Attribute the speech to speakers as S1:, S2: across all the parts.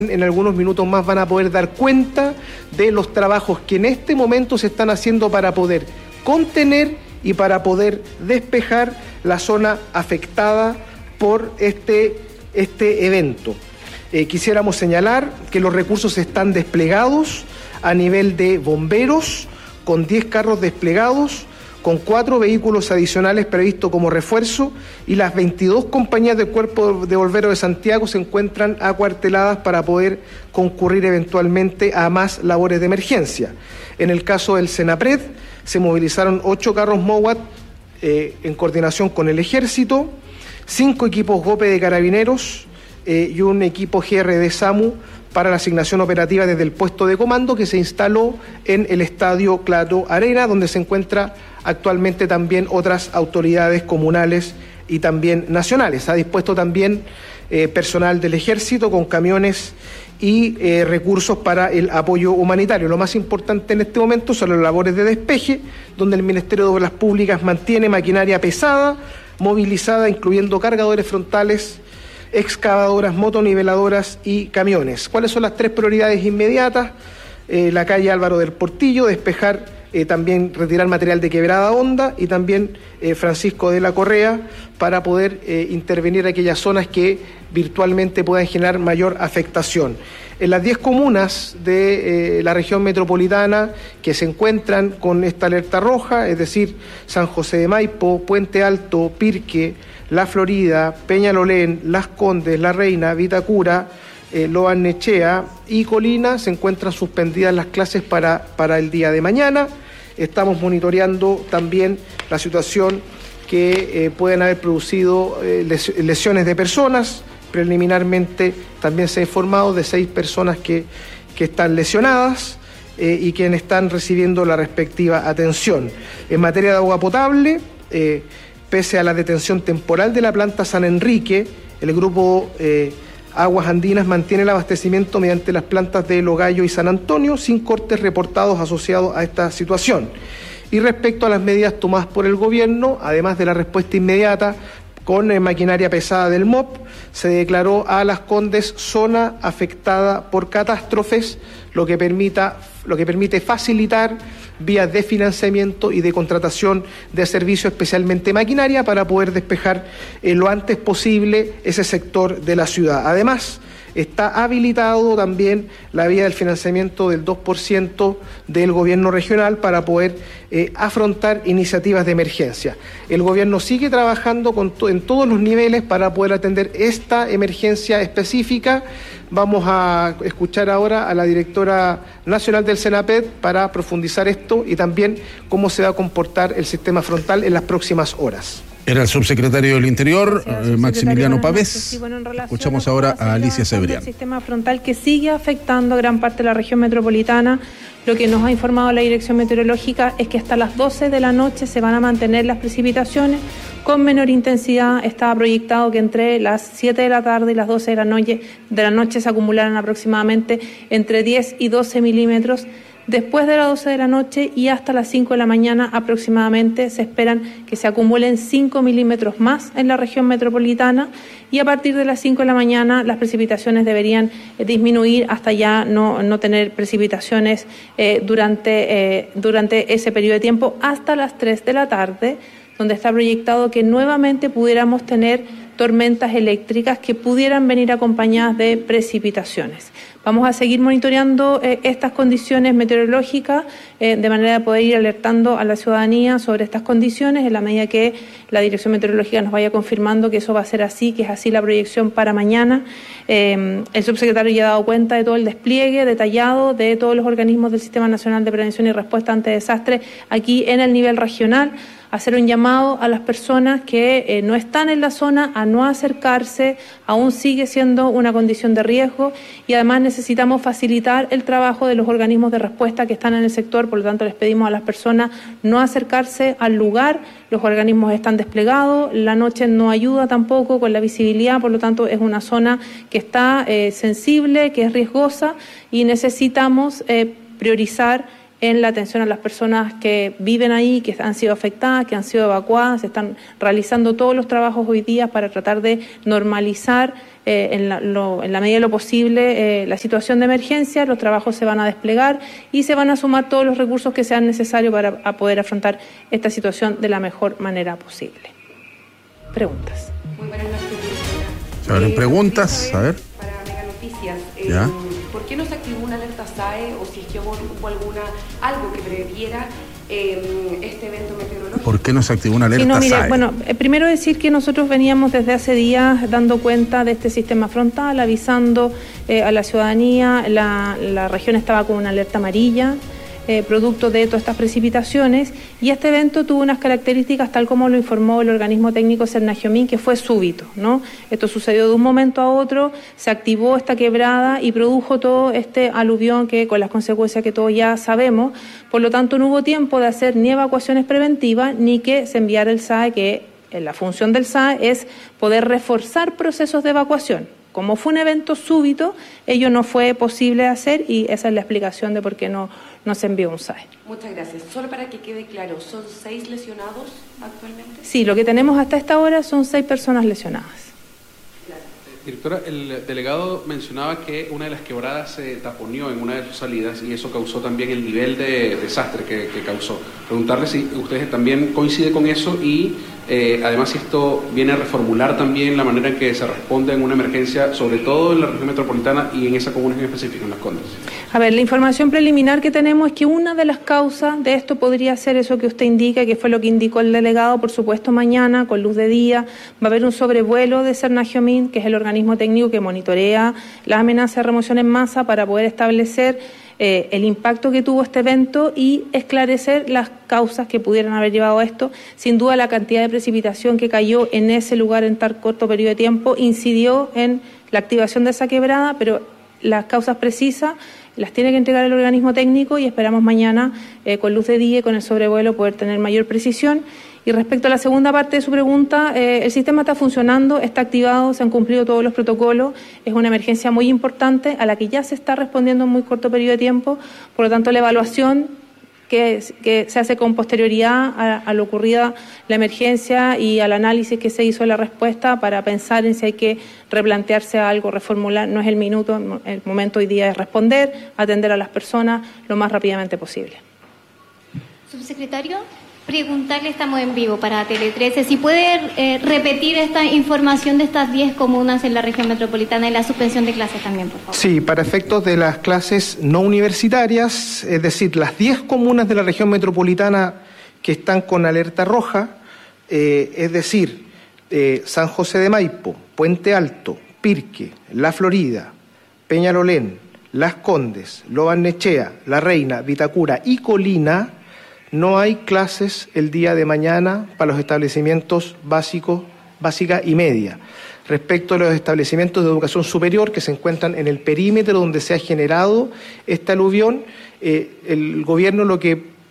S1: En algunos minutos más van a poder dar cuenta de los trabajos que en este momento se están haciendo para poder contener y para poder despejar la zona afectada por este evento. Quisiéramos señalar que los recursos están desplegados a nivel de bomberos, con 10 carros desplegados, con 4 vehículos adicionales previstos como refuerzo, y las 22 compañías del Cuerpo de Bomberos de Santiago se encuentran acuarteladas para poder concurrir eventualmente a más labores de emergencia. En el caso del Senapred, se movilizaron 8 carros MOWAT en coordinación con el Ejército, 5 equipos GOPE de Carabineros y un equipo GRD SAMU para la asignación operativa desde el puesto de comando que se instaló en el Estadio Claro Arena, donde se encuentra actualmente también otras autoridades comunales y también nacionales. Ha dispuesto también personal del Ejército con camiones y recursos para el apoyo humanitario. Lo más importante en este momento son las labores de despeje, donde el Ministerio de Obras Públicas mantiene maquinaria pesada, movilizada, incluyendo cargadores frontales, excavadoras, motoniveladoras y camiones. ¿Cuáles son las 3 prioridades inmediatas? La calle Álvaro del Portillo, despejar, también retirar material de Quebrada Honda, y también Francisco de la Correa, para poder intervenir aquellas zonas que virtualmente puedan generar mayor afectación. En las 10 comunas de la región metropolitana que se encuentran con esta alerta roja, es decir, San José de Maipo, Puente Alto, Pirque, La Florida, Peñalolén, Las Condes, La Reina, Vitacura, Loarnechea y Colina, se encuentran suspendidas las clases para el día de mañana. Estamos monitoreando también la situación que pueden haber producido lesiones de personas. Preliminarmente también se ha informado de 6 personas que están lesionadas y quienes están recibiendo la respectiva atención. En materia de agua potable, pese a la detención temporal de la planta San Enrique, el grupo Aguas Andinas mantiene el abastecimiento mediante las plantas de Logallo y San Antonio, sin cortes reportados asociados a esta situación. Y respecto a las medidas tomadas por el gobierno, además de la respuesta inmediata con maquinaria pesada del MOP, se declaró a Las Condes zona afectada por catástrofes, lo que permite facilitar vías de financiamiento y de contratación de servicios, especialmente maquinaria, para poder despejar lo antes posible ese sector de la ciudad. Además, está habilitado también la vía del financiamiento del 2% del gobierno regional para poder afrontar iniciativas de emergencia. El gobierno sigue trabajando en todos los niveles para poder atender esta emergencia específica. Vamos a escuchar ahora a la directora nacional del Senapred para profundizar esto y también cómo se va a comportar el sistema frontal en las próximas horas.
S2: Era el subsecretario del Interior, Maximiliano Pavés. Sí, escuchamos ahora a Alicia Cebrián.
S3: El sistema frontal que sigue afectando a gran parte de la región metropolitana. Lo que nos ha informado la Dirección Meteorológica es que hasta las 12 de la noche se van a mantener las precipitaciones con menor intensidad. Estaba proyectado que entre las 7 de la tarde y las 12 de la noche se acumularan aproximadamente entre 10 y 12 milímetros. Después de las 12 de la noche y hasta las 5 de la mañana aproximadamente se esperan que se acumulen 5 milímetros más en la región metropolitana, y a partir de las 5 de la mañana las precipitaciones deberían disminuir hasta ya no tener precipitaciones durante ese periodo de tiempo hasta las 3 de la tarde, donde está proyectado que nuevamente pudiéramos tener tormentas eléctricas que pudieran venir acompañadas de precipitaciones. Vamos a seguir monitoreando estas condiciones meteorológicas de manera de poder ir alertando a la ciudadanía sobre estas condiciones en la medida que la Dirección Meteorológica nos vaya confirmando que eso va a ser así, que es así la proyección para mañana. El subsecretario ya ha dado cuenta de todo el despliegue detallado de todos los organismos del Sistema Nacional de Prevención y Respuesta ante Desastres aquí en el nivel regional. Hacer un llamado a las personas que no están en la zona a no acercarse, aún sigue siendo una condición de riesgo, y además necesitamos facilitar el trabajo de los organismos de respuesta que están en el sector. Por lo tanto, les pedimos a las personas no acercarse al lugar. Los organismos están desplegados, la noche no ayuda tampoco con la visibilidad, por lo tanto es una zona que está sensible, que es riesgosa, y necesitamos priorizar en la atención a las personas que viven ahí, que han sido afectadas, que han sido evacuadas. Se están realizando todos los trabajos hoy día para tratar de normalizar en la medida de lo posible la situación de emergencia. Los trabajos se van a desplegar y se van a sumar todos los recursos que sean necesarios para poder afrontar esta situación de la mejor manera posible. Preguntas.
S4: Muy buenas noches.
S2: ¿Se abren preguntas? A ver.
S4: Para Mega Noticias,
S2: ¿Ya?
S4: ¿por qué no se activó una alerta SAE o si es que hubo algo que previera este evento meteorológico?
S2: ¿Por qué no se activó una alerta
S3: Sí, no, mire,
S2: SAE?
S3: bueno, primero decir que nosotros veníamos desde hace días dando cuenta de este sistema frontal, avisando a la ciudadanía. La región estaba con una alerta amarilla, producto de todas estas precipitaciones, y este evento tuvo unas características tal como lo informó el organismo técnico Cernagiomín, que fue súbito, ¿no? Esto sucedió de un momento a otro, se activó esta quebrada y produjo todo este aluvión que con las consecuencias que todos ya sabemos. Por lo tanto, no hubo tiempo de hacer ni evacuaciones preventivas ni que se enviara el SAE, que la función del SAE es poder reforzar procesos de evacuación. Como fue un evento súbito, ello no fue posible hacer, y esa es la explicación de por qué no se envió un SAE.
S4: Muchas gracias. Solo para que quede claro, ¿son 6 lesionados actualmente?
S3: Sí, lo que tenemos hasta esta hora son 6 personas lesionadas.
S5: Directora, el delegado mencionaba que una de las quebradas se taponeó en una de sus salidas y eso causó también el nivel de desastre que causó. Preguntarle si usted también coincide con eso y además si esto viene a reformular también la manera en que se responde en una emergencia, sobre todo en la región metropolitana y en esa comuna en específico, en Las Condes.
S3: A ver, la información preliminar que tenemos es que una de las causas de esto podría ser eso que usted indica, que fue lo que indicó el delegado. Por supuesto, mañana, con luz de día, va a haber un sobrevuelo de Cernagiomín, que es el organismo técnico que monitorea las amenazas de remoción en masa, para poder establecer el impacto que tuvo este evento y esclarecer las causas que pudieran haber llevado a esto. Sin duda, la cantidad de precipitación que cayó en ese lugar en tan corto periodo de tiempo incidió en la activación de esa quebrada, pero las causas precisas las tiene que entregar el organismo técnico y esperamos mañana, con luz de día y con el sobrevuelo, poder tener mayor precisión. Y respecto a la segunda parte de su pregunta, el sistema está funcionando, está activado, se han cumplido todos los protocolos. Es una emergencia muy importante a la que ya se está respondiendo en muy corto periodo de tiempo. Por lo tanto, la evaluación que se hace con posterioridad a lo ocurrida la emergencia y al análisis que se hizo de la respuesta para pensar en si hay que replantearse algo, reformular, no es el minuto. El momento hoy día es responder, atender a las personas lo más rápidamente posible.
S6: Subsecretario, preguntarle, estamos en vivo para Tele 13, si puede repetir esta información de estas 10 comunas en la región metropolitana y la suspensión de clases también, por favor.
S1: Sí, para efectos de las clases no universitarias, es decir, las 10 comunas de la región metropolitana que están con alerta roja, es decir, San José de Maipo, Puente Alto, Pirque, La Florida, Peñalolén, Las Condes, Lo Barnechea, La Reina, Vitacura y Colina, no hay clases el día de mañana para los establecimientos básica y media. Respecto a los establecimientos de educación superior que se encuentran en el perímetro donde se ha generado esta aluvión, el gobierno lo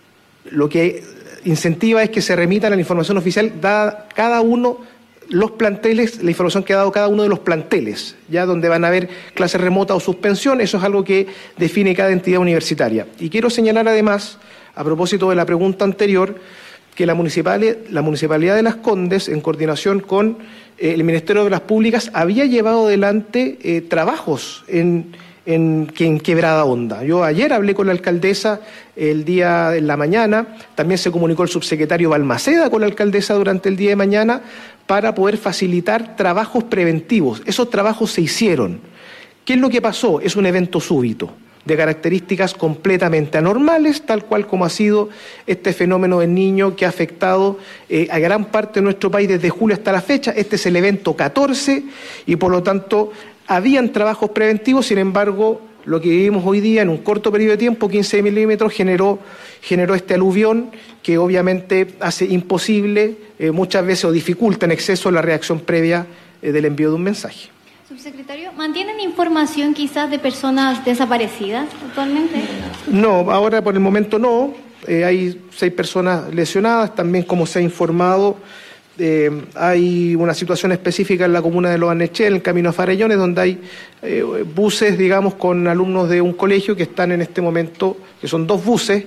S1: que incentiva es que se remitan a la información oficial dada cada uno los planteles, la información que ha dado cada uno de los planteles, ya donde van a haber clases remotas o suspensión. Eso es algo que define cada entidad universitaria. Y quiero señalar además, a propósito de la pregunta anterior, que la Municipalidad de Las Condes, en coordinación con el Ministerio de Obras Públicas, había llevado adelante trabajos en Quebrada Honda. Yo ayer hablé con la alcaldesa el día en la mañana, también se comunicó el subsecretario Balmaceda con la alcaldesa durante el día de mañana para poder facilitar trabajos preventivos. Esos trabajos se hicieron. ¿Qué es lo que pasó? Es un evento súbito, de características completamente anormales, tal cual como ha sido este fenómeno del Niño que ha afectado a gran parte de nuestro país desde julio hasta la fecha. Este es el evento 14 y por lo tanto habían trabajos preventivos. Sin embargo, lo que vivimos hoy día en un corto periodo de tiempo, 15 milímetros, generó este aluvión que obviamente hace imposible muchas veces o dificulta en exceso la reacción previa del envío de un mensaje.
S6: Subsecretario, ¿mantienen información quizás de personas desaparecidas actualmente?
S1: No, ahora por el momento no. Hay 6 personas lesionadas. También, como se ha informado, Hay una situación específica en la comuna de Los Arnechea, en el camino a Farellones, donde hay buses, digamos, con alumnos de un colegio que están en este momento, que son 2 buses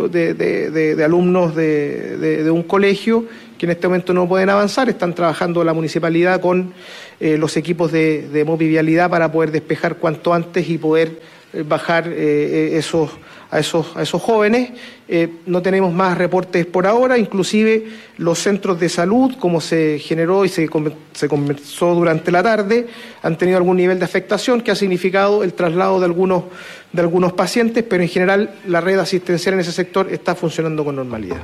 S1: de alumnos de un colegio que en este momento no pueden avanzar. Están trabajando la municipalidad con los equipos de movilidad para poder despejar cuanto antes y poder bajar a esos jóvenes. No tenemos más reportes por ahora, inclusive los centros de salud, como se generó y se conversó durante la tarde, han tenido algún nivel de afectación que ha significado el traslado de algunos pacientes, pero en general la red asistencial en ese sector está funcionando con normalidad.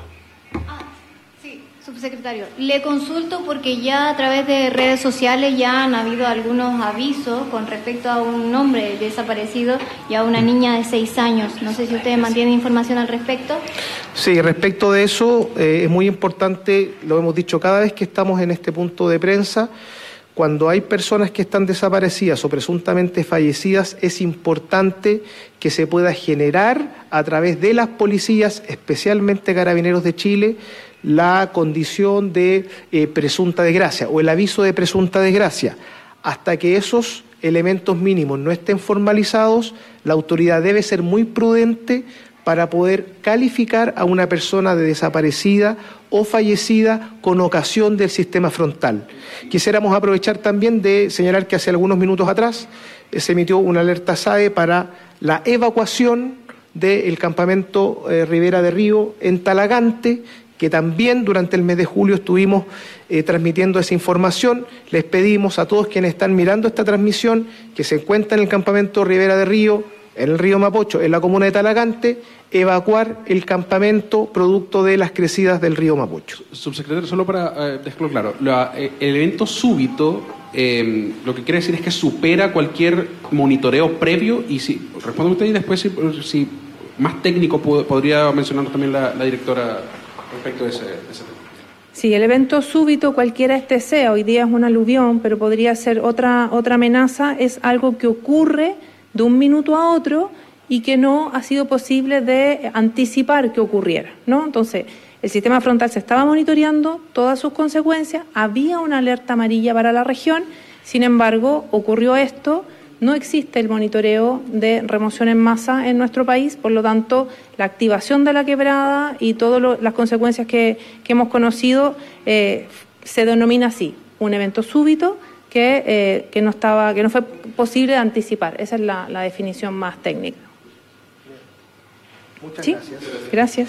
S6: Subsecretario, le consulto porque ya a través de redes sociales ya han habido algunos avisos con respecto a un hombre desaparecido y a una niña de 6 años. No sé si ustedes mantienen información al respecto.
S1: Sí, respecto de eso es muy importante, lo hemos dicho cada vez que estamos en este punto de prensa, cuando hay personas que están desaparecidas o presuntamente fallecidas, es importante que se pueda generar a través de las policías, especialmente Carabineros de Chile, la condición de presunta desgracia o el aviso de presunta desgracia. Hasta que esos elementos mínimos no estén formalizados, la autoridad debe ser muy prudente para poder calificar a una persona de desaparecida o fallecida con ocasión del sistema frontal. Quisiéramos aprovechar también de señalar que hace algunos minutos atrás se emitió una alerta SAE para la evacuación del campamento Ribera de Río en Talagante, que también durante el mes de julio estuvimos transmitiendo esa información. Les pedimos a todos quienes están mirando esta transmisión que se encuentran en el campamento Ribera de Río, en el río Mapocho, en la comuna de Talagante, evacuar el campamento producto de las crecidas del río Mapocho.
S5: Subsecretario, solo para dejarlo claro, el evento súbito lo que quiere decir es que supera cualquier monitoreo previo, y si responde usted y después si más técnico podría mencionarnos también la directora respecto de ese tema.
S3: Sí, el evento súbito, cualquiera sea, hoy día es un aluvión, pero podría ser otra amenaza, es algo que ocurre de un minuto a otro y que no ha sido posible de anticipar que ocurriera, ¿no? Entonces, el sistema frontal se estaba monitoreando todas sus consecuencias, había una alerta amarilla para la región, sin embargo, ocurrió esto. No existe el monitoreo de remoción en masa en nuestro país, por lo tanto, la activación de la quebrada y todas las consecuencias que hemos conocido se denomina así, un evento súbito que no fue posible de anticipar. Esa es la definición más técnica.
S1: Muchas gracias.
S3: Gracias.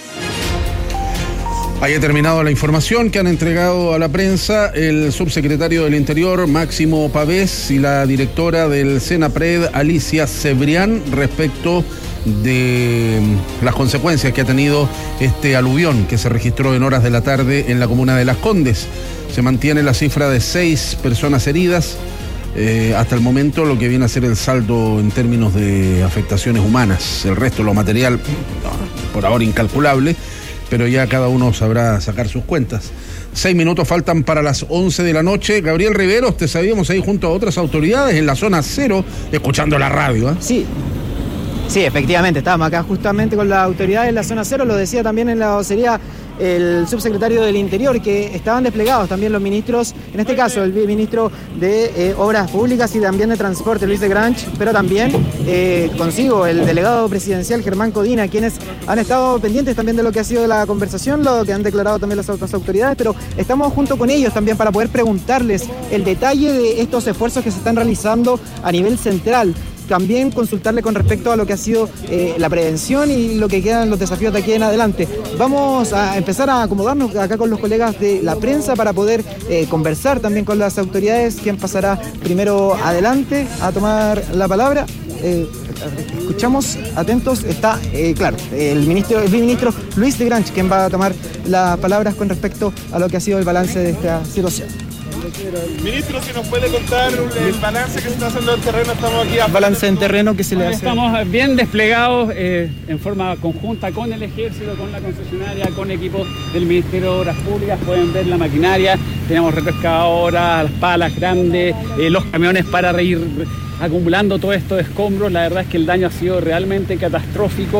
S2: Ahí ha terminado la información que han entregado a la prensa el subsecretario del Interior, Máximo Pavés, y la directora del Senapred, Alicia Cebrián, respecto de las consecuencias que ha tenido este aluvión que se registró en horas de la tarde en la comuna de Las Condes. Se mantiene la cifra de 6 personas heridas. Hasta el momento lo que viene a ser el saldo en términos de afectaciones humanas. El resto, lo material, por ahora incalculable, pero ya cada uno sabrá sacar sus cuentas. 6 minutos faltan para las 11 de la noche. Gabriel Riveros, te sabíamos ahí junto a otras autoridades en la zona 0, escuchando la radio, ¿eh?
S7: Sí, efectivamente, estábamos acá justamente con las autoridades en la zona 0, lo decía también en la vocería el subsecretario del Interior, que estaban desplegados también los ministros, en este caso el ministro de Obras Públicas y también de Transporte, Luis de Granch, pero también consigo el delegado presidencial Germán Codina, quienes han estado pendientes también de lo que ha sido la conversación, lo que han declarado también las otras autoridades, pero estamos junto con ellos también para poder preguntarles el detalle de estos esfuerzos que se están realizando a nivel central. También consultarle con respecto a lo que ha sido la prevención y lo que quedan los desafíos de aquí en adelante. Vamos a empezar a acomodarnos acá con los colegas de la prensa para poder conversar también con las autoridades. ¿Quién pasará primero adelante a tomar la palabra? Escuchamos, atentos, está claro, el viceministro Luis de Granch, quien va a tomar las palabras con respecto a lo que ha sido el balance de esta situación.
S8: Ministro, si nos puede contar el balance que se está haciendo en terreno, estamos aquí.
S7: Balance en terreno que se le hace.
S9: Estamos bien desplegados en forma conjunta con el Ejército, con la concesionaria, con equipos del Ministerio de Obras Públicas. Pueden ver la maquinaria, tenemos retroexcavadoras, las palas grandes, los camiones para ir acumulando todos estos escombros. La verdad es que el daño ha sido realmente catastrófico.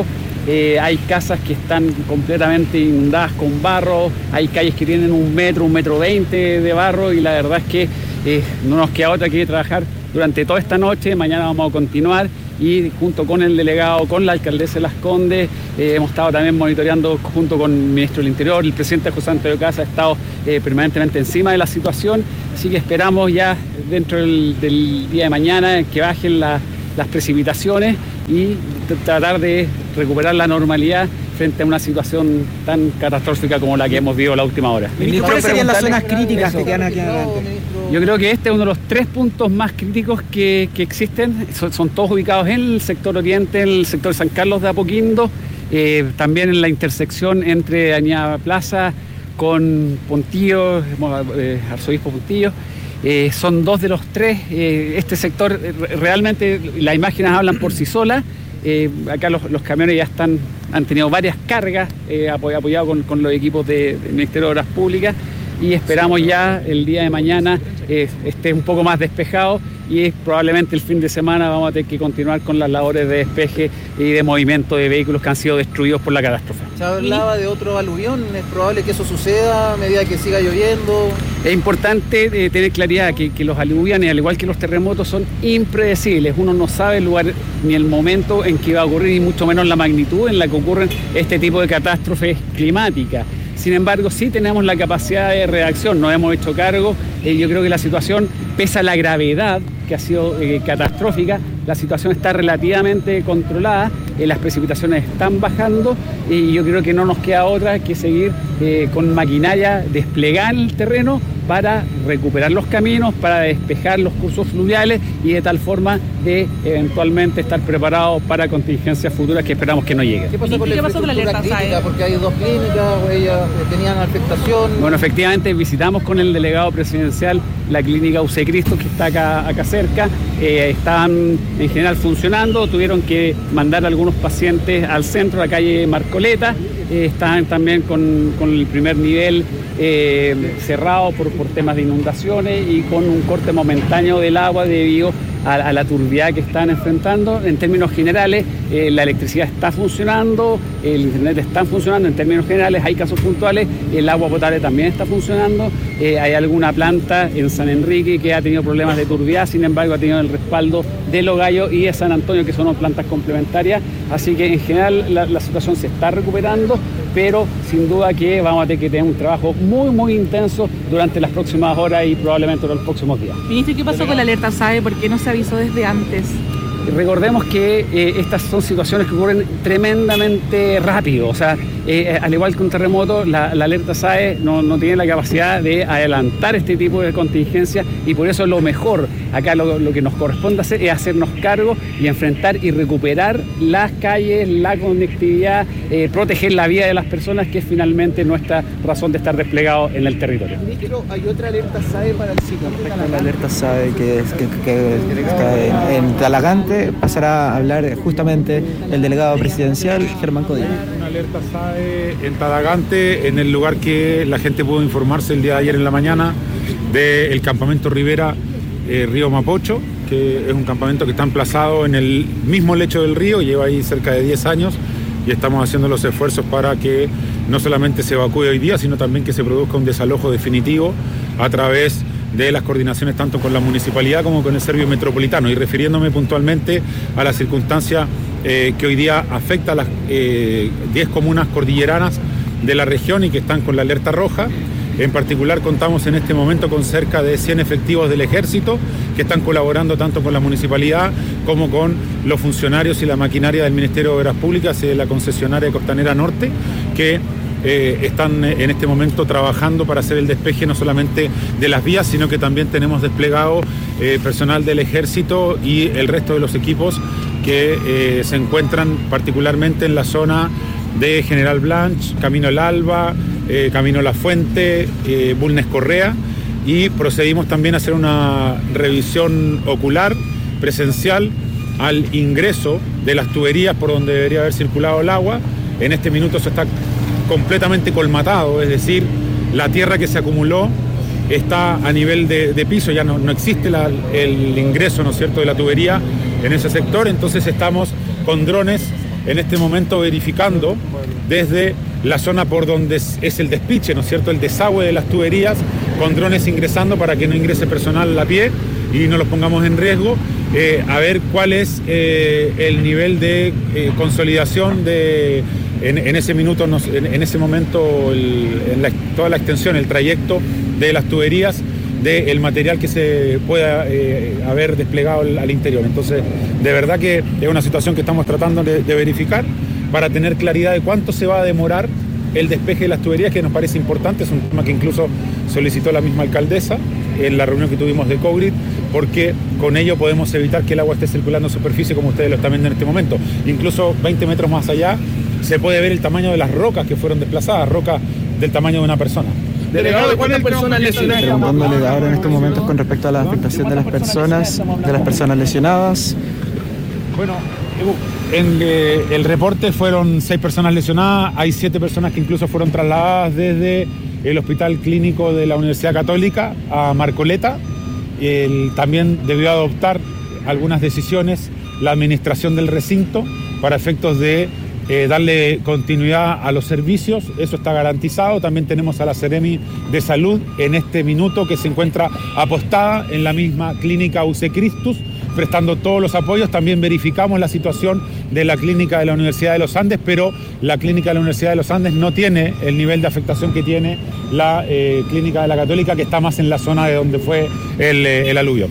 S9: hay casas que están completamente inundadas con barro, hay calles que tienen 1 metro, 1,20 m de barro, y la verdad es que no nos queda otra que trabajar durante toda esta noche. Mañana vamos a continuar, y junto con el delegado, con la alcaldesa de Las Condes, hemos estado también monitoreando junto con el ministro del Interior. El presidente José Antonio Caz ha estado permanentemente encima de la situación, así que esperamos ya dentro del día de mañana que bajen las precipitaciones y tratar de recuperar la normalidad frente a una situación tan catastrófica como la que hemos vivido la última hora.
S7: ¿Cuáles serían las zonas críticas que quedan aquí adelante?
S9: Yo creo que este es uno de los 3 puntos más críticos que existen. Son todos ubicados en el sector oriente, en el sector San Carlos de Apoquindo, también en la intersección entre Avenida Plaza con Pontillo, Arzobispo Pontillo. Son 2 de los 3. Este sector, realmente las imágenes hablan por sí solas. Acá los camiones ya han tenido varias cargas apoyados con los equipos del Ministerio de Obras Públicas, y esperamos ya el día de mañana esté un poco más despejado, y probablemente el fin de semana vamos a tener que continuar con las labores de despeje y de movimiento de vehículos que han sido destruidos por la catástrofe.
S10: Se hablaba de otro aluvión, ¿es probable que eso suceda a medida que siga lloviendo?
S9: Es importante tener claridad que los aluviones, al igual que los terremotos, son impredecibles. Uno no sabe el lugar ni el momento en que va a ocurrir, y mucho menos la magnitud en la que ocurren este tipo de catástrofes climáticas. Sin embargo, sí tenemos la capacidad de reacción, nos hemos hecho cargo. Yo creo que la situación, pese a la gravedad que ha sido catastrófica, la situación está relativamente controlada, las precipitaciones están bajando, y yo creo que no nos queda otra que seguir con maquinaria desplegada en el terreno para recuperar los caminos, para despejar los cursos fluviales, y de tal forma de eventualmente estar preparados para contingencias futuras que esperamos que no lleguen.
S10: ¿Qué pasó con la infraestructura crítica? Porque hay 2 clínicas, ellas tenían afectación.
S9: Bueno, efectivamente visitamos con el delegado presidencial la clínica UC Cristo, que está acá cerca. Estaban en general funcionando, tuvieron que mandar a algunos pacientes al centro, a la calle Marcoleta. Estaban también con el primer nivel cerrado por temas de inundaciones, y con un corte momentáneo del agua debido a la turbiedad que están enfrentando. En términos generales, la electricidad está funcionando, el internet está funcionando en términos generales, hay casos puntuales, el agua potable también está funcionando. Hay alguna planta en San Enrique que ha tenido problemas de turbiedad, sin embargo ha tenido el respaldo de Los Gallos y de San Antonio, que son plantas complementarias, así que en general la situación se está recuperando, pero sin duda que vamos a tener que tener un trabajo muy intenso durante las próximas horas y probablemente los próximos días.
S11: Ministro, ¿qué pasó con la alerta SAE? ¿Por qué no se avisó desde antes?
S9: Recordemos que estas son situaciones que ocurren tremendamente rápido, o sea, al igual que un terremoto, la alerta SAE no tiene la capacidad de adelantar este tipo de contingencias, y por eso lo mejor acá lo que nos corresponde hacer es hacernos cargo y enfrentar y recuperar las calles, la conectividad, proteger la vida de las personas, que es finalmente nuestra razón de estar desplegados en el territorio.
S10: Ministro, ¿hay otra alerta SAE para el sitio?
S7: La alerta SAE que está en Talagante. Pasará a hablar justamente el delegado presidencial, Germán Codina.
S12: Una alerta SAE en Talagante, en el lugar que la gente pudo informarse el día de ayer en la mañana, del campamento Rivera Río Mapocho, que es un campamento que está emplazado en el mismo lecho del río, lleva ahí cerca de 10 años, y estamos haciendo los esfuerzos para que no solamente se evacúe hoy día, sino también que se produzca un desalojo definitivo a través de las coordinaciones tanto con la municipalidad como con el Servicio Metropolitano, y refiriéndome puntualmente a la circunstancia que hoy día afecta a las 10 comunas cordilleranas de la región y que están con la alerta roja. En particular contamos en este momento con cerca de 100 efectivos del Ejército que están colaborando tanto con la municipalidad como con los funcionarios y la maquinaria del Ministerio de Obras Públicas y de la concesionaria Costanera Norte, que están en este momento trabajando para hacer el despeje no solamente de las vías, sino que también tenemos desplegado personal del Ejército y el resto de los equipos que se encuentran particularmente en la zona de General Blanch, Camino El Alba, Camino La Fuente, Bulnes Correa, y procedimos también a hacer una revisión ocular presencial al ingreso de las tuberías por donde debería haber circulado el agua. En este minuto se está completamente colmatado, es decir, la tierra que se acumuló está a nivel de piso, ya no existe el ingreso, ¿no es cierto?, de la tubería en ese sector. Entonces estamos con drones en este momento verificando desde la zona por donde es el despiche, ¿no es cierto?, el desagüe de las tuberías, con drones ingresando para que no ingrese personal a pie y no los pongamos en riesgo, a ver cuál es el nivel de consolidación en ese minuto, en ese momento, toda la extensión, el trayecto de las tuberías, del material que se pueda haber desplegado al interior. Entonces, de verdad que es una situación que estamos tratando de verificar para tener claridad de cuánto se va a demorar el despeje de las tuberías, que nos parece importante. Es un tema que incluso solicitó la misma alcaldesa en la reunión que tuvimos de Cogrid, porque con ello podemos evitar que el agua esté circulando en superficie como ustedes lo están viendo en este momento. Incluso 20 metros más allá se puede ver el tamaño de las rocas que fueron desplazadas, rocas del tamaño de una persona.
S1: Delegado, ¿de cuántas personas lesionadas?
S7: Preguntándole ahora en estos momentos con respecto a la afectación de las personas lesionadas.
S12: Bueno, en el reporte fueron 6 personas lesionadas, hay 7 personas que incluso fueron trasladadas desde el Hospital Clínico de la Universidad Católica a Marcoleta. También debió adoptar algunas decisiones la administración del recinto para efectos de darle continuidad a los servicios. Eso está garantizado. También tenemos a la Seremi de Salud en este minuto, que se encuentra apostada en la misma clínica UC Christus, prestando todos los apoyos. También verificamos la situación de la clínica de la Universidad de los Andes, pero la clínica de la Universidad de los Andes no tiene el nivel de afectación que tiene la clínica de la Católica, que está más en la zona de donde fue el aluvio.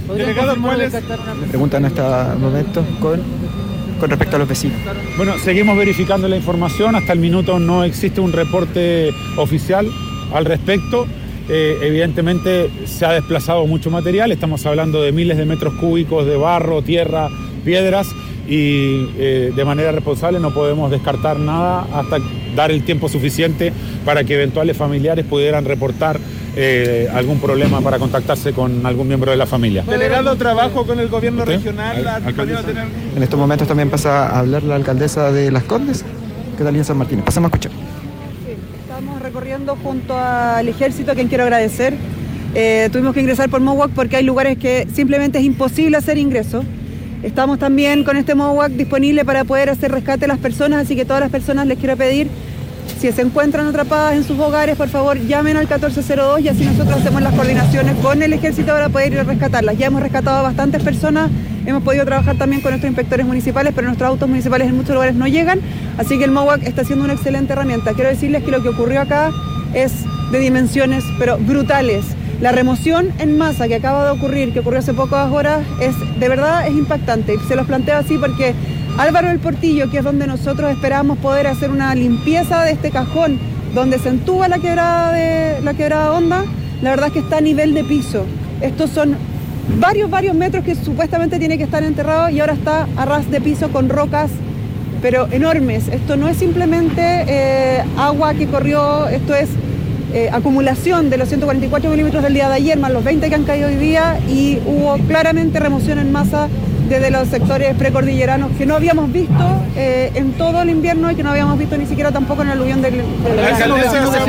S7: Me preguntan en este momento con respecto a los vecinos.
S12: Bueno, seguimos verificando la información. Hasta el minuto no existe un reporte oficial al respecto. Evidentemente se ha desplazado mucho material. Estamos hablando de miles de metros cúbicos de barro, tierra, piedras, y de manera responsable no podemos descartar nada hasta dar el tiempo suficiente para que eventuales familiares pudieran reportar algún problema para contactarse con algún miembro de la familia.
S8: Delegado, trabajo con el gobierno regional.
S7: En estos momentos también pasa a hablar la alcaldesa de Las Condes, Catalina San Martín. Pasamos a escuchar.
S13: Estamos recorriendo junto al ejército, a quien quiero agradecer. Tuvimos que ingresar por MOWAC porque hay lugares que simplemente es imposible hacer ingreso. Estamos también con este MOWAC disponible para poder hacer rescate a las personas, así que todas las personas les quiero pedir, si se encuentran atrapadas en sus hogares, por favor llamen al 1402 y así nosotros hacemos las coordinaciones con el ejército para poder ir a rescatarlas. Ya hemos rescatado a bastantes personas, hemos podido trabajar también con nuestros inspectores municipales, pero nuestros autos municipales en muchos lugares no llegan, así que el MOWAC está siendo una excelente herramienta. Quiero decirles que lo que ocurrió acá es de dimensiones, pero brutales. La remoción en masa que acaba de ocurrir, que ocurrió hace pocas horas, de verdad es impactante. Se los planteo así porque Álvaro del Portillo, que es donde nosotros esperamos poder hacer una limpieza de este cajón, donde se entuba la quebrada Honda, la verdad es que está a nivel de piso. Estos son varios metros que supuestamente tiene que estar enterrado y ahora está a ras de piso con rocas, pero enormes. Esto no es simplemente agua que corrió, esto es acumulación de los 144 milímetros del día de ayer, más los 20 que han caído hoy día, y hubo claramente remoción en masa desde los sectores precordilleranos que no habíamos visto en todo el invierno y que no habíamos visto ni siquiera tampoco en el aluvión del verano.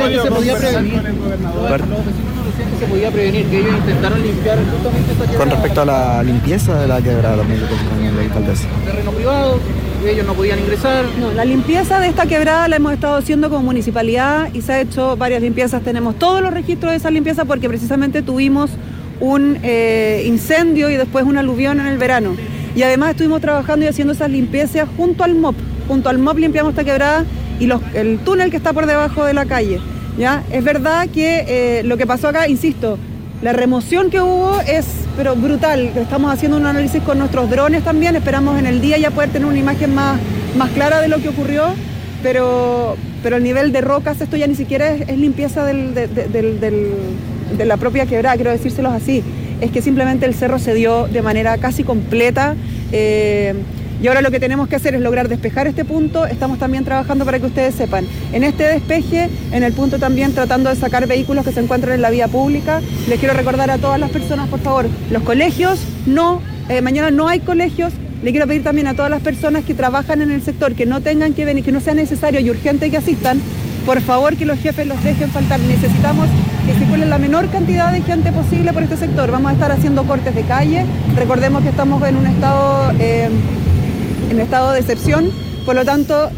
S10: Se podía prevenir, que ellos intentaron limpiar justamente esta quebrada.
S7: Con respecto a la limpieza de la quebrada también con la alcaldesa.
S10: Terreno privado, ellos no podían ingresar.
S13: No, la limpieza de esta quebrada la hemos estado haciendo como municipalidad y se ha hecho varias limpiezas. Tenemos todos los registros de esa limpieza porque precisamente tuvimos un incendio y después un aluvión en el verano. Y además estuvimos trabajando y haciendo esas limpiezas junto al MOP. Junto al MOP limpiamos esta quebrada y el túnel que está por debajo de la calle. ¿Ya? Es verdad que lo que pasó acá, insisto, la remoción que hubo es pero brutal. Estamos haciendo un análisis con nuestros drones también, esperamos en el día ya poder tener una imagen más clara de lo que ocurrió, pero el nivel de rocas, esto ya ni siquiera es limpieza de la propia quebrada, quiero decírselos así, es que simplemente el cerro se dio de manera casi completa. Y ahora lo que tenemos que hacer es lograr despejar este punto. Estamos también trabajando para que ustedes sepan. En este despeje, en el punto también tratando de sacar vehículos que se encuentran en la vía pública. Les quiero recordar a todas las personas, por favor, los colegios, mañana no hay colegios. Le quiero pedir también a todas las personas que trabajan en el sector, que no tengan que venir, que no sea necesario y urgente que asistan, por favor que los jefes los dejen faltar. Necesitamos que circule la menor cantidad de gente posible por este sector. Vamos a estar haciendo cortes de calle. Recordemos que estamos en un estado de excepción Por lo tanto,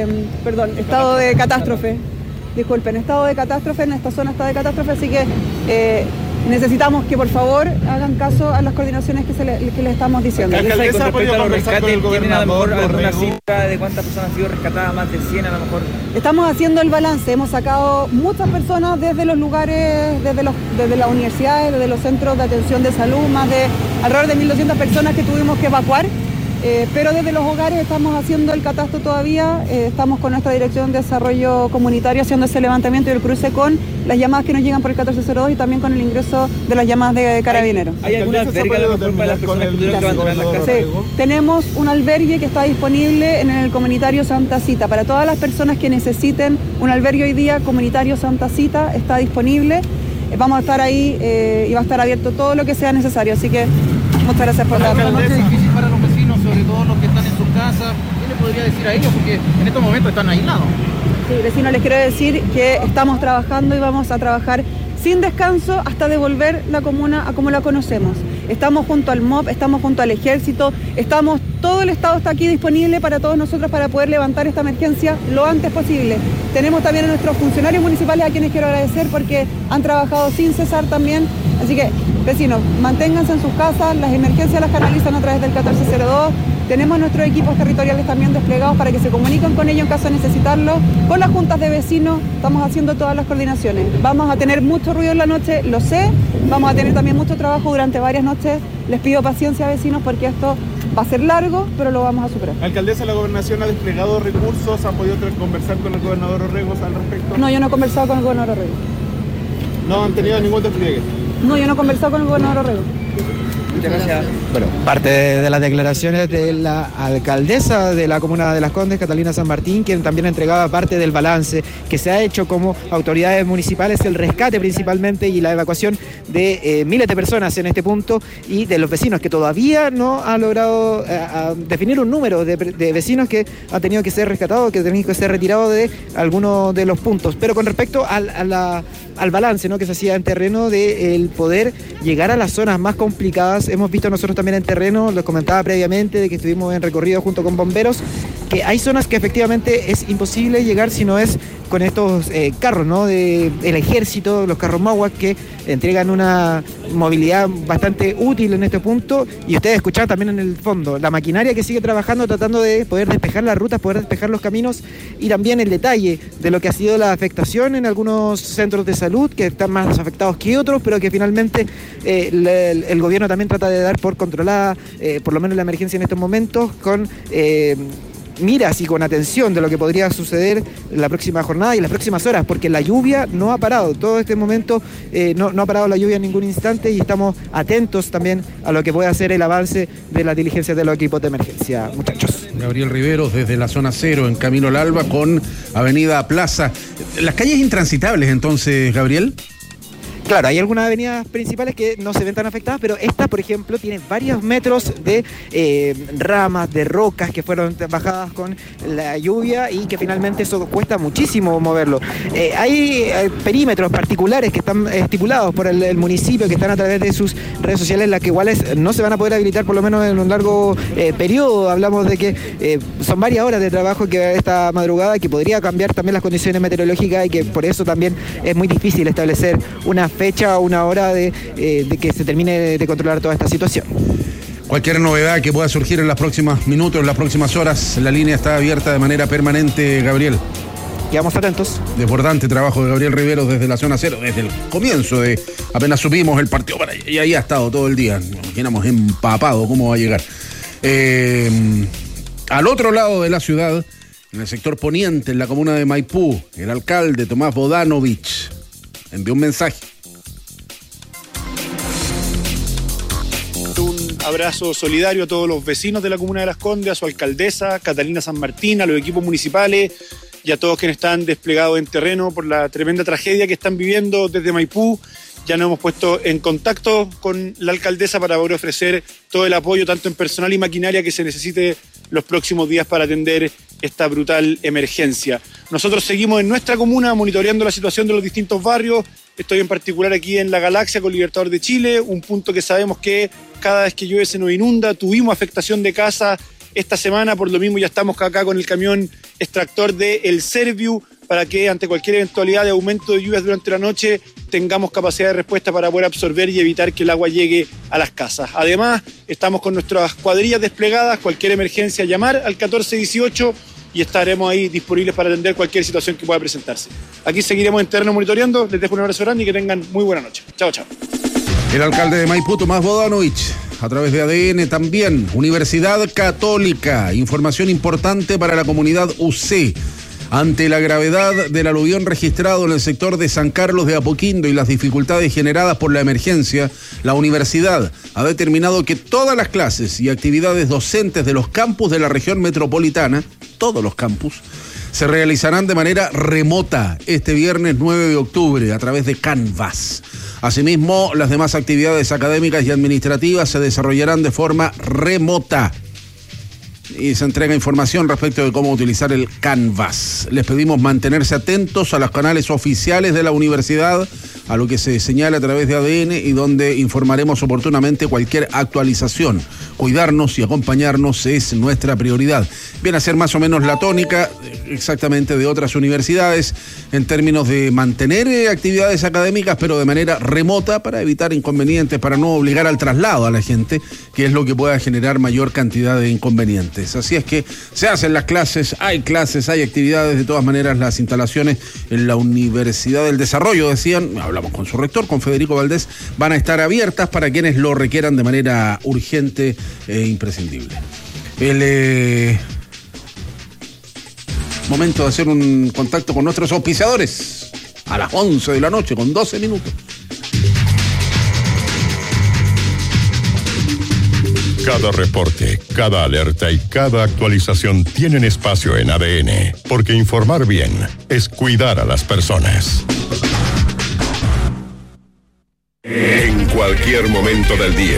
S13: estado de catástrofe. Disculpen, estado de catástrofe, en esta zona está de catástrofe, así que necesitamos que por favor hagan caso a las coordinaciones que les estamos diciendo.
S10: ¿Alcaldesa ha podido conversar con el gobernador? ¿Alguna cifra de cuántas personas han sido rescatadas? ¿Más de 100 a lo mejor?
S13: Estamos haciendo el balance, hemos sacado muchas personas desde los lugares, desde las universidades, desde los centros de atención de salud, más de alrededor de 1.200 personas que tuvimos que evacuar. Pero desde los hogares estamos haciendo el catastro todavía, estamos con nuestra Dirección de Desarrollo Comunitario haciendo ese levantamiento y el cruce con las llamadas que nos llegan por el 1402 y también con el ingreso de las llamadas de carabineros.
S10: ¿Hay alguna albergue a lo mejor para las personas que tuvieron que abandonar las casas?
S13: Sí, tenemos un albergue que está disponible en el comunitario Santa Cita. Para todas las personas que necesiten un albergue hoy día, comunitario Santa Cita está disponible. Vamos a estar ahí y va a estar abierto todo lo que sea necesario, así que muchas gracias por la pregunta.
S10: ¿Es difícil para los vecinos, sobre todo los que están en sus casas? ¿Qué le podría decir a ellos? Porque en estos momentos están aislados.
S13: Sí, vecinos, les quiero decir que estamos trabajando y vamos a trabajar sin descanso hasta devolver la comuna a como la conocemos. Estamos junto al MOP, estamos junto al Ejército, todo el Estado está aquí disponible para todos nosotros para poder levantar esta emergencia lo antes posible. Tenemos también a nuestros funcionarios municipales a quienes quiero agradecer porque han trabajado sin cesar también. Así que, vecinos, manténganse en sus casas, las emergencias las canalizan a través del 1402. Tenemos nuestros equipos territoriales también desplegados para que se comuniquen con ellos en caso de necesitarlo. Con las juntas de vecinos estamos haciendo todas las coordinaciones. Vamos a tener mucho ruido en la noche, lo sé. Vamos a tener también mucho trabajo durante varias noches. Les pido paciencia, vecinos, porque esto va a ser largo, pero lo vamos a superar.
S8: Alcaldesa, ¿la gobernación ha desplegado recursos? ¿Han podido conversar con el gobernador Orregos al respecto?
S13: No, yo no he conversado con el gobernador Orregos.
S8: ¿No han tenido ningún despliegue?
S13: No, yo no he conversado con el gobernador Orregos.
S10: Muchas gracias.
S7: Bueno, parte de las declaraciones de la alcaldesa de la comuna de Las Condes, Catalina San Martín, quien también entregaba parte del balance que se ha hecho como autoridades municipales, el rescate principalmente y la evacuación de miles de personas en este punto y de los vecinos, que todavía no ha logrado definir un número de vecinos que han tenido que ser rescatados, que han tenido que ser retirados de algunos de los puntos. Pero con respecto al balance, ¿no?, que se hacía en terreno de el poder llegar a las zonas más complicadas, hemos visto nosotros también en terreno, lo comentaba previamente, de que estuvimos en recorrido junto con bomberos, que hay zonas que efectivamente es imposible llegar si no es con estos carros, ¿no?, del Ejército, los carros Mauac, que entregan una movilidad bastante útil en este punto. Y ustedes escuchaban también en el fondo la maquinaria que sigue trabajando, tratando de poder despejar las rutas, poder despejar los caminos, y también el detalle de lo que ha sido la afectación en algunos centros de salud que están más afectados que otros, pero que finalmente el gobierno también trata de dar por controlada, por lo menos la emergencia en estos momentos, con miras y con atención de lo que podría suceder en la próxima jornada y en las próximas horas, porque la lluvia no ha parado. Todo este momento no ha parado la lluvia en ningún instante, y estamos atentos también a lo que puede hacer el avance de las diligencias de los equipos de emergencia, muchachos.
S2: Gabriel Riveros desde la zona 0 en Camino al Alba con Avenida Plaza. Las calles intransitables entonces, Gabriel.
S7: Claro, hay algunas avenidas principales que no se ven tan afectadas, pero esta, por ejemplo, tiene varios metros de ramas, de rocas que fueron bajadas con la lluvia y que finalmente eso cuesta muchísimo moverlo. Hay perímetros particulares que están estipulados por el municipio, que están a través de sus redes sociales, las que iguales no se van a poder habilitar por lo menos en un largo periodo. Hablamos de que son varias horas de trabajo que esta madrugada, que podría cambiar también las condiciones meteorológicas, y que por eso también es muy difícil establecer una fecha o una hora de que se termine de controlar toda esta situación.
S2: Cualquier novedad que pueda surgir en los próximos minutos, en las próximas horas, la línea está abierta de manera permanente, Gabriel.
S7: Quedamos atentos.
S2: Desbordante trabajo de Gabriel Riveros desde la zona 0, desde el comienzo de apenas subimos el partido para allá, y ahí ha estado todo el día. Nos imaginamos empapado cómo va a llegar. Al otro lado de la ciudad, en el sector poniente, en la comuna de Maipú, el alcalde Tomás Bodanovich envió un mensaje.
S14: Un abrazo solidario a todos los vecinos de la comuna de Las Condes, a su alcaldesa, Catalina San Martín, a los equipos municipales y a todos quienes están desplegados en terreno por la tremenda tragedia que están viviendo desde Maipú. Ya nos hemos puesto en contacto con la alcaldesa para poder ofrecer todo el apoyo, tanto en personal y maquinaria, que se necesite los próximos días para atender esta brutal emergencia. Nosotros seguimos en nuestra comuna monitoreando la situación de los distintos barrios. Estoy en particular aquí en La Galaxia con Libertador de Chile, un punto que sabemos que cada vez que llueve se nos inunda. Tuvimos afectación de casa esta semana. Por lo mismo ya estamos acá con el camión extractor de El Serviu para que ante cualquier eventualidad de aumento de lluvias durante la noche tengamos capacidad de respuesta para poder absorber y evitar que el agua llegue a las casas. Además, estamos con nuestras cuadrillas desplegadas, cualquier emergencia llamar al 1418 y estaremos ahí disponibles para atender cualquier situación que pueda presentarse. Aquí seguiremos en terreno monitoreando, les dejo un abrazo grande y que tengan muy buena noche. Chao, chao.
S2: El alcalde de Maipú, Tomás Bodanovich, a través de ADN también. Universidad Católica, información importante para la comunidad UC. Ante la gravedad del aluvión registrado en el sector de San Carlos de Apoquindo y las dificultades generadas por la emergencia, la universidad ha determinado que todas las clases y actividades docentes de los campus de la región metropolitana, todos los campus, se realizarán de manera remota este viernes 9 de octubre a través de Canvas. Asimismo, las demás actividades académicas y administrativas se desarrollarán de forma remota. Y se entrega información respecto de cómo utilizar el Canvas. Les pedimos mantenerse atentos a los canales oficiales de la universidad, a lo que se señala a través de ADN y donde informaremos oportunamente cualquier actualización. Cuidarnos y acompañarnos es nuestra prioridad. Viene a ser más o menos la tónica exactamente de otras universidades en términos de mantener actividades académicas pero de manera remota para evitar inconvenientes, para no obligar al traslado a la gente, que es lo que pueda generar mayor cantidad de inconvenientes. Así es que se hacen las clases, hay actividades. De todas maneras, las instalaciones en la Universidad del Desarrollo, decían, hablamos con su rector, con Federico Valdés, van a estar abiertas para quienes lo requieran de manera urgente e imprescindible. Momento de hacer un contacto con nuestros auspiciadores a las 11 de la noche con 12 minutos.
S15: Cada reporte, cada alerta y cada actualización tienen espacio en ADN, porque informar bien es cuidar a las personas. En cualquier momento del día.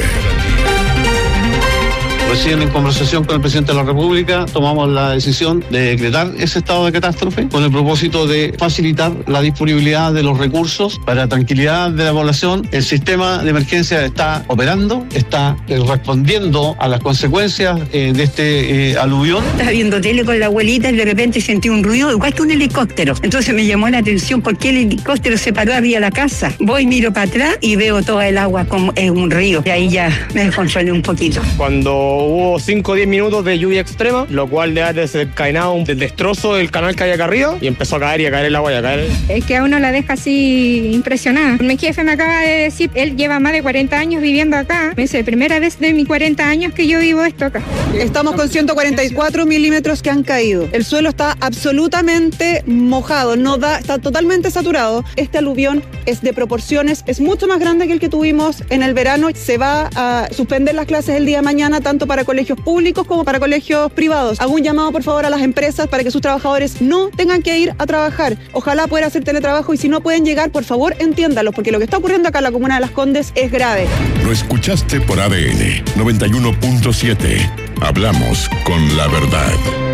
S16: Recién en conversación con el presidente de la República tomamos la decisión de decretar ese estado de catástrofe con el propósito de facilitar la disponibilidad de los recursos para tranquilidad de la población. El sistema de emergencia está operando, está respondiendo a las consecuencias de este aluvión.
S17: Estaba viendo tele con la abuelita y de repente sentí un ruido igual que un helicóptero. Entonces me llamó la atención por qué el helicóptero se paró arriba de la casa. Voy, miro para atrás y veo toda el agua como en un río. Y ahí ya me descontrolé un poquito.
S18: Cuando hubo 5 o 10 minutos de lluvia extrema, lo cual le ha desencadenado el destrozo del canal que hay acá arriba y empezó a caer el agua y a caer.
S19: Es que a uno la deja así impresionada. Mi jefe me acaba de decir, él lleva más de 40 años viviendo acá. Me dice, primera vez de mis 40 años que yo vivo esto acá.
S13: Estamos con 144 milímetros que han caído. El suelo está absolutamente mojado, está totalmente saturado. Este aluvión es de proporciones, es mucho más grande que el que tuvimos en el verano. Se va a suspender las clases el día de mañana, tanto para colegios públicos como para colegios privados. Hago un llamado, por favor, a las empresas para que sus trabajadores no tengan que ir a trabajar. Ojalá puedan hacer teletrabajo y si no pueden llegar, por favor, entiéndalos, porque lo que está ocurriendo acá en la comuna de Las Condes es grave.
S15: Lo escuchaste por ADN 91.7. Hablamos con la verdad.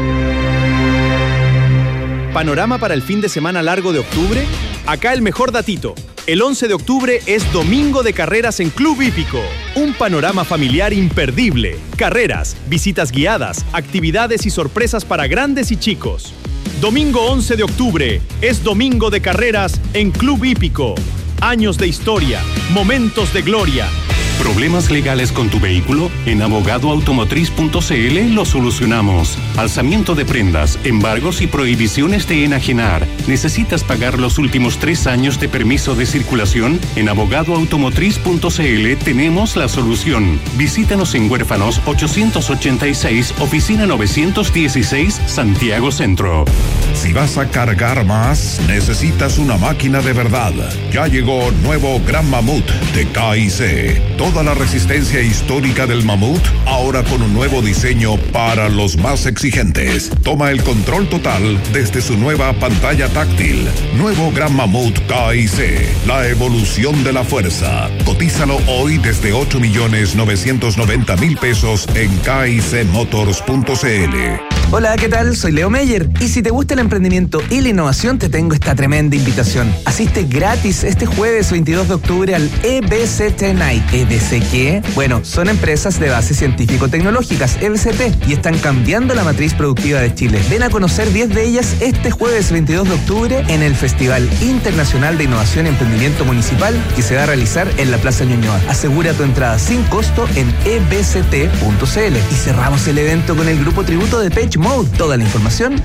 S20: ¿Panorama para el fin de semana largo de octubre? Acá el mejor datito. El 11 de octubre es domingo de carreras en Club Hípico. Un panorama familiar imperdible. Carreras, visitas guiadas, actividades y sorpresas para grandes y chicos. Domingo 11 de octubre es domingo de carreras en Club Hípico. Años de historia, momentos de gloria.
S21: ¿Problemas legales con tu vehículo? En abogadoautomotriz.cl lo solucionamos. Alzamiento de prendas, embargos y prohibiciones de enajenar. ¿Necesitas pagar los últimos 3 años de permiso de circulación? En abogadoautomotriz.cl tenemos la solución. Visítanos en Huérfanos 886, oficina 916, Santiago Centro.
S22: Si vas a cargar más, necesitas una máquina de verdad. Ya llegó nuevo Gran Mamut de K&C. Toda la resistencia histórica del Mamut, ahora con un nuevo diseño para los más exigentes. Toma el control total desde su nueva pantalla táctil. Nuevo Gran Mamut K&C, la evolución de la fuerza. Cotízalo hoy desde 8.990.000 pesos en KICmotors.cl.
S4: Hola, ¿qué tal? Soy Leo Meyer. Y si te gusta el emprendimiento y la innovación, te tengo esta tremenda invitación. Asiste gratis este jueves 22 de octubre al EBCT Night. ¿EBC qué? Bueno, son empresas de base científico-tecnológicas, EBCT, y están cambiando la matriz productiva de Chile. Ven a conocer 10 de ellas este jueves 22 de octubre en el Festival Internacional de Innovación y Emprendimiento Municipal, que se va a realizar en la Plaza Ñuñoa. Asegura tu entrada sin costo en ebct.cl. Y cerramos el evento con el grupo tributo de Page Mode. Toda la información,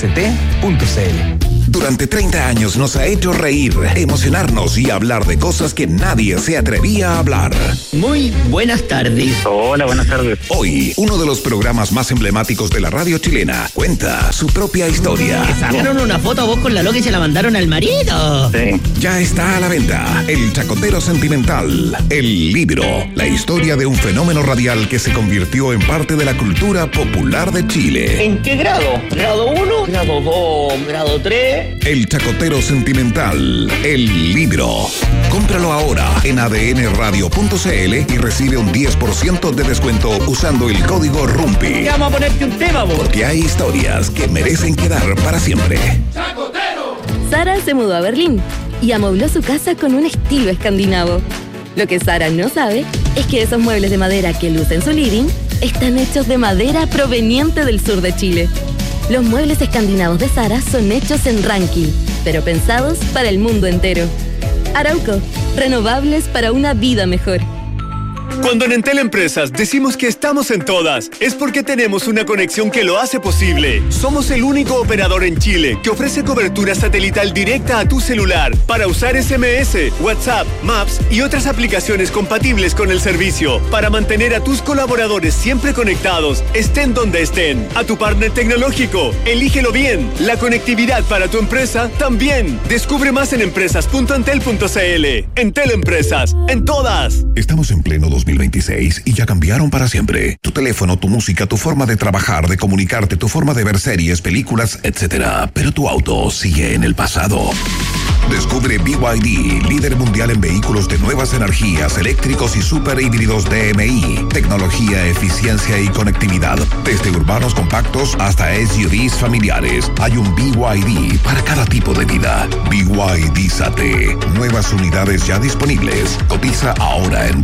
S4: ebct.cl.
S22: Durante 30 años nos ha hecho reír, emocionarnos y hablar de cosas que nadie se atrevía a hablar.
S6: Muy buenas tardes.
S22: Hola, buenas tardes. Hoy, uno de los programas más emblemáticos de la radio chilena cuenta su propia historia.
S6: Sacaron una foto a vos con la loca y se la mandaron al marido.
S22: Sí. Ya está a la venta El Chacotero Sentimental, el libro, la historia de un fenómeno radial que se convirtió en parte de la cultura popular de Chile.
S6: ¿En qué grado? ¿Grado 1? ¿Grado 2? ¿Grado 3?
S22: El Chacotero Sentimental, el libro. Cómpralo ahora en adnradio.cl y recibe un 10% de descuento usando el código RUMPI.
S6: Vamos a ponerte un tema, vos.
S22: Porque hay historias que merecen quedar para siempre.
S23: ¡Chacotero! Sara se mudó a Berlín y amobló su casa con un estilo escandinavo. Lo que Sara no sabe es que esos muebles de madera que luce en su living están hechos de madera proveniente del sur de Chile. Los muebles escandinavos de Sara son hechos en Rankin, pero pensados para el mundo entero. Arauco, renovables para una vida mejor.
S24: Cuando en Entel Empresas decimos que estamos en todas, es porque tenemos una conexión que lo hace posible. Somos el único operador en Chile que ofrece cobertura satelital directa a tu celular para usar SMS, WhatsApp, Maps y otras aplicaciones compatibles con el servicio, para mantener a tus colaboradores siempre conectados, estén donde estén. A tu partner tecnológico, elígelo bien. La conectividad para tu empresa también. Descubre más en empresas.entel.cl. Entel Empresas, en todas.
S22: Estamos en pleno 2026 y ya cambiaron para siempre. Tu teléfono, tu música, tu forma de trabajar, de comunicarte, tu forma de ver series, películas, etc. Pero tu auto sigue en el pasado. Descubre BYD, líder mundial en vehículos de nuevas energías, eléctricos y super híbridos DMI. Tecnología, eficiencia y conectividad. Desde urbanos compactos hasta SUVs familiares. Hay un BYD para cada tipo de vida. BYD-Sate. Nuevas unidades ya disponibles. Cotiza ahora en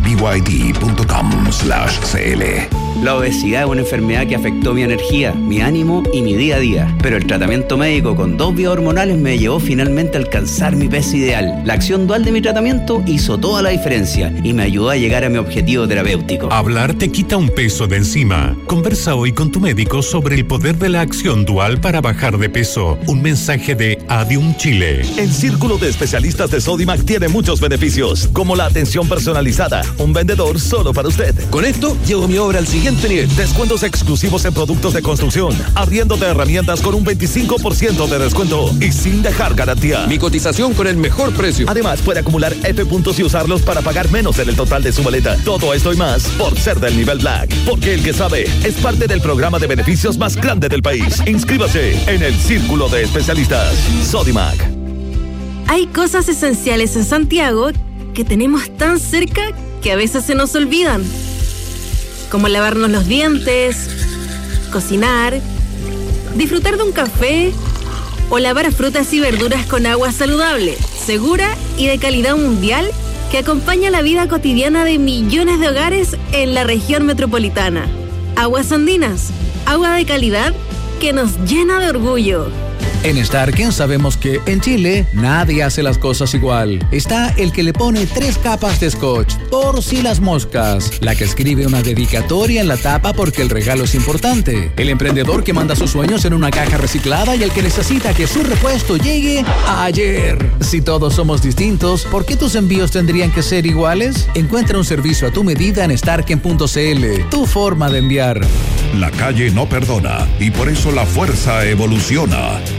S22: byd.com/cl.
S25: La obesidad es una enfermedad que afectó mi energía, mi ánimo y mi día a día. Pero el tratamiento médico con 2 vías hormonales me llevó finalmente a alcanzar mi peso ideal. La acción dual de mi tratamiento hizo toda la diferencia y me ayudó a llegar a mi objetivo terapéutico.
S21: Hablar te quita un peso de encima. Conversa hoy con tu médico sobre el poder de la acción dual para bajar de peso. Un mensaje de Adium Chile.
S26: El círculo de especialistas de Sodimac tiene muchos beneficios, como la atención personalizada, un vendedor solo para usted. Con esto llevo mi obra al siguiente nivel. Descuentos exclusivos en productos de construcción, arriendo de herramientas con un 25% de descuento y sin dejar garantía. Mi cotización con el mejor precio. Además, puede acumular F puntos y usarlos para pagar menos en el total de su maleta. Todo esto y más por ser del nivel Black. Porque el que sabe es parte del programa de beneficios más grande del país. Inscríbase en el Círculo de Especialistas. Sodimac.
S23: Hay cosas esenciales en Santiago que tenemos tan cerca que a veces se nos olvidan. Como lavarnos los dientes, cocinar, disfrutar de un café o lavar frutas y verduras con agua saludable, segura y de calidad mundial que acompaña la vida cotidiana de millones de hogares en la región metropolitana. Aguas Andinas, agua de calidad que nos llena de orgullo.
S27: En Starken sabemos que en Chile nadie hace las cosas igual. Está el que le pone 3 capas de scotch por si las moscas, la que escribe una dedicatoria en la tapa porque el regalo es importante, el emprendedor que manda sus sueños en una caja reciclada y el que necesita que su repuesto llegue ayer. Si todos somos distintos, ¿por qué tus envíos tendrían que ser iguales? Encuentra un servicio a tu medida en starken.cl, tu forma de enviar.
S22: La calle no perdona y por eso la fuerza evoluciona.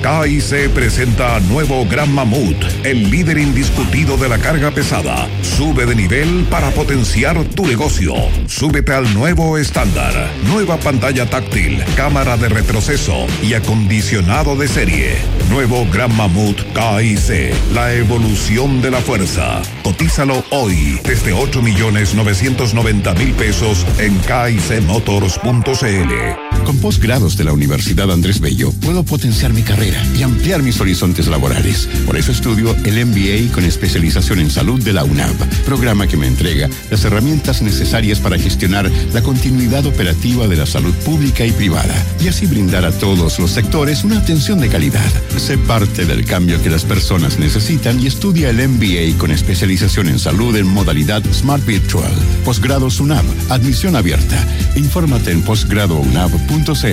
S22: KIC presenta nuevo Gran Mamut, el líder indiscutido de la carga pesada. Sube de nivel para potenciar tu negocio. Súbete al nuevo estándar. Nueva pantalla táctil, cámara de retroceso y acondicionado de serie. Nuevo Gran Mamut KIC, la evolución de la fuerza. Cotízalo hoy desde 8.990.000 pesos en KICmotors.cl.
S1: Con posgrados de la Universidad Andrés Bello, puedo potenciar mi carrera y ampliar mis horizontes laborales. Por eso estudio el MBA con especialización en salud de la UNAV, programa que me entrega las herramientas necesarias para gestionar la continuidad operativa de la salud pública y privada, y así brindar a todos los sectores una atención de calidad. Sé parte del cambio que las personas necesitan y estudia el MBA con especialización en salud en modalidad Smart Virtual. Posgrados UNAV, admisión abierta. Infórmate en posgradounab.cl.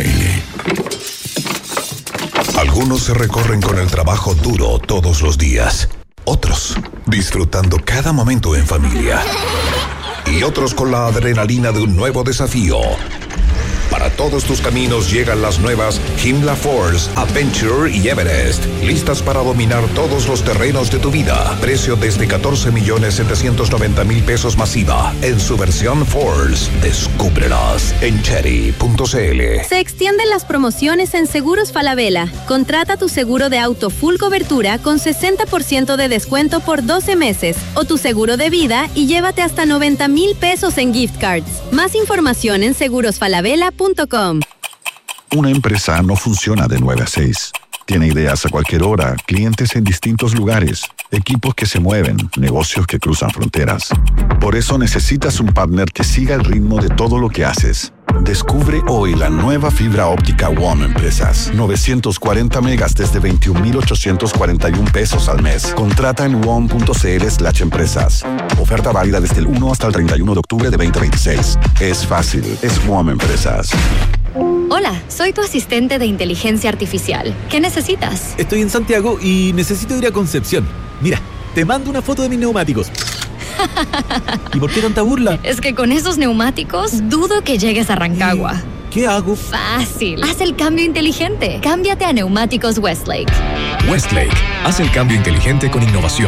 S22: Algunos se recorren con el trabajo duro todos los días. Otros disfrutando cada momento en familia. Y otros con la adrenalina de un nuevo desafío. Para todos tus caminos llegan las nuevas Himla Force, Adventure y Everest. Listas para dominar todos los terrenos de tu vida. Precio desde 14.790.000 pesos masiva. En su versión Force. Descúbrelas en cherry.cl.
S3: Se extienden las promociones en Seguros Falabella. Contrata tu seguro de auto full cobertura con 60% de descuento por 12 meses. O tu seguro de vida y llévate hasta 90.000 pesos en gift cards. Más información en segurosfalabella.com.
S5: Una empresa no funciona de 9 a 6. Tiene ideas a cualquier hora, clientes en distintos lugares, equipos que se mueven, negocios que cruzan fronteras. Por eso necesitas un partner que siga el ritmo de todo lo que haces. Descubre hoy la nueva fibra óptica WOM Empresas. 940 megas desde 21.841 pesos al mes. Contrata en WOM.cl/empresas. Oferta válida desde el 1 hasta el 31 de octubre de 2026. Es fácil, es WOM Empresas.
S8: Hola, soy tu asistente de inteligencia artificial. ¿Qué necesitas?
S9: Estoy en Santiago y necesito ir a Concepción. Mira, te mando una foto de mis neumáticos. ¿Y por qué tanta burla?
S8: Es que con esos neumáticos dudo que llegues a Rancagua.
S9: ¿Qué hago?
S8: Fácil. Haz el cambio inteligente. Cámbiate a Neumáticos Westlake.
S11: Westlake. Haz el cambio inteligente con innovación.